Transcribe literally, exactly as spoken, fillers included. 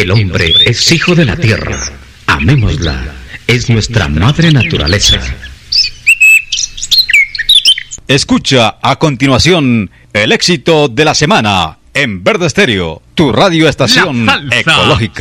El hombre es hijo de la tierra. Amémosla. Es nuestra madre naturaleza. Escucha a continuación el éxito de la semana en Verde Estéreo, tu radio estación ecológica.